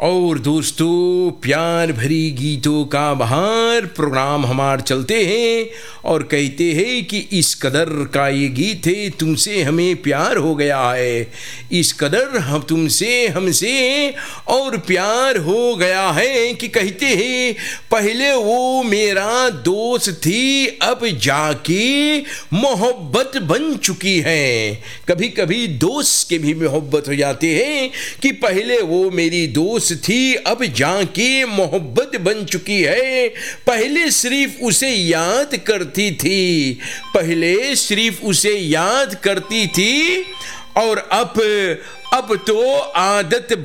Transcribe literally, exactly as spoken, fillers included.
और दोस्तों, प्यार भरी गीतों का बहार प्रोग्राम हमार चलते हैं और कहते हैं कि इस कदर का ये गीत है, तुमसे हमें प्यार हो गया है, इस कदर हम तुमसे हमसे और प्यार हो गया है कि कहते हैं पहले वो मेरा दोस्त थी, अब जाके मोहब्बत बन चुकी है। कभी कभी दोस्त के भी मोहब्बत हो जाते हैं कि पहले वो मेरी दोस्त थी, अब जाके मोहब्बत बन चुकी है। पहले सिर्फ उसे याद करती थी, पहले सिर्फ उसे याद करती थी और अब अब तो आदत